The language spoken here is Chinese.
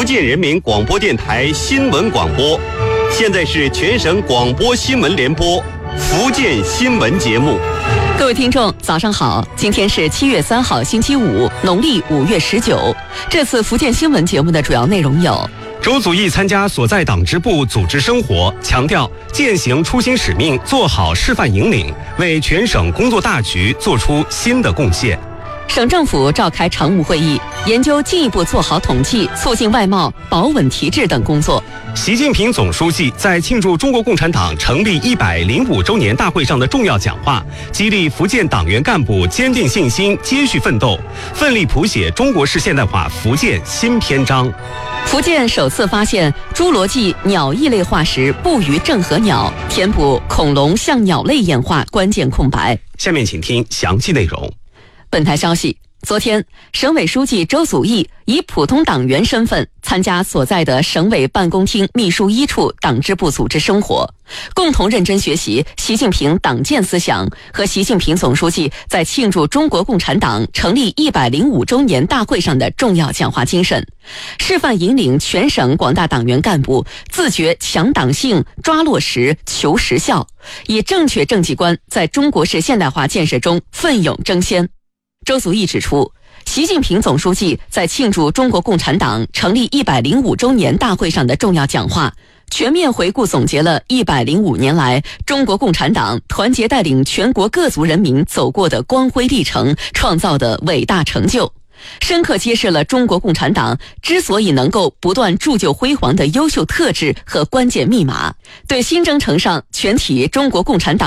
建人民广播电台新闻广播。现在是全省广播新闻联播福建新闻节目。 各位听众，早上好！今天是7月3号，星期五，农历5月19。这次福建新闻节目的主要内容有： 周祖义参加所在党支部组织生活，强调践行初心使命，做好示范引领，为全省工作大局做出新的贡献。 省政府召开常务会议，研究进一步做好统计、促进外贸、保稳提质等工作。 习近平总书记在庆祝中国共产党成立105周年大会上的重要讲话，激励福建党员干部坚定信心、接续奋斗，奋力谱写中国式现代化福建新篇章。 福建首次发现侏罗纪鸟翼类化石不与正和鸟，填补恐龙向鸟类演化关键空白。 下面请听详细内容。 本台消息，昨天，省委书记周祖义以普通党员身份参加所在的省委办公厅秘书一处党支部组织生活，共同认真学习习近平党建思想和习近平总书记在庆祝中国共产党成立105周年大会上的重要讲话精神，示范引领全省广大党员干部自觉强党性、抓落实、求实效，以正确政绩观在中国式现代化建设中奋勇争先。周祖义指出，习近平总书记在庆祝中国共产党成立105周年大会上的重要讲话，全面回顾总结了105年来中国共产党团结带领全国各族人民走过的光辉历程，创造的伟大成就，深刻揭示了中国共产党之所以能够不断铸就辉煌的优秀特质和关键密码，对新征程上全体中国共产党